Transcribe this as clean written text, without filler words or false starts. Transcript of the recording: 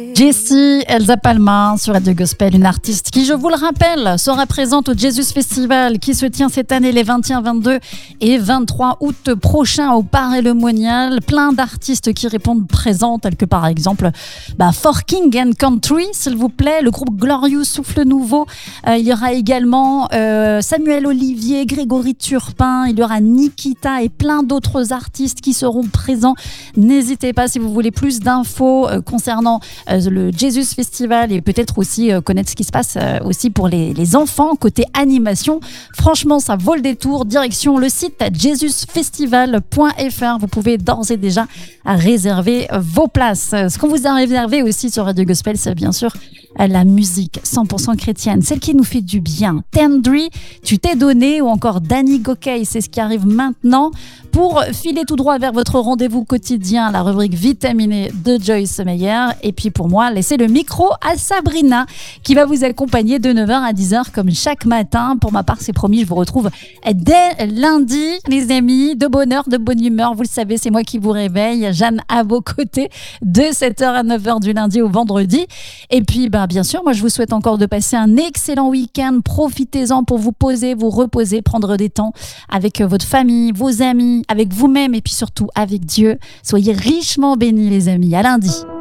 Jessie Elsa Palma sur Radio Gospel, une artiste qui, je vous le rappelle, sera présente au Jesus Festival qui se tient cette année les 21, 22 et 23 août prochains au Paray-le-Monial. Plein d'artistes qui répondent présents, tels que par exemple For King and Country, s'il vous plaît, le groupe Glorious, Souffle Nouveau. Il y aura également Samuel Olivier, Grégory Turpin, il y aura Nikita et plein d'autres artistes qui seront présents. N'hésitez pas si vous voulez plus d'infos concernant le Jesus Festival et peut-être aussi connaître ce qui se passe aussi pour les enfants côté animation. Franchement, ça vaut le détour. Direction le site jesusfestival.fr. Vous pouvez d'ores et déjà réserver vos places. Ce qu'on vous a réservé aussi sur Radio Gospel, c'est bien sûr la musique 100% chrétienne, celle qui nous fait du bien. Tendry, Tu t'es donné, ou encore Danny Gokey, c'est ce qui arrive maintenant pour filer tout droit vers votre rendez-vous quotidien, la rubrique vitaminée de Joyce Meyer. Et puis pour moi, laissez le micro à Sabrina qui va vous accompagner de 9h à 10h comme chaque matin. Pour ma part, c'est promis, je vous retrouve dès lundi, les amis, de bonne heure, de bonne humeur. Vous le savez, c'est moi qui vous réveille. Jeanne à vos côtés de 7h à 9h du lundi au vendredi. Et puis, bien sûr, moi je vous souhaite encore de passer un excellent week-end. Profitez-en pour vous poser, vous reposer, prendre des temps avec votre famille, vos amis, avec vous-même et puis surtout avec Dieu. Soyez richement bénis les amis. À lundi.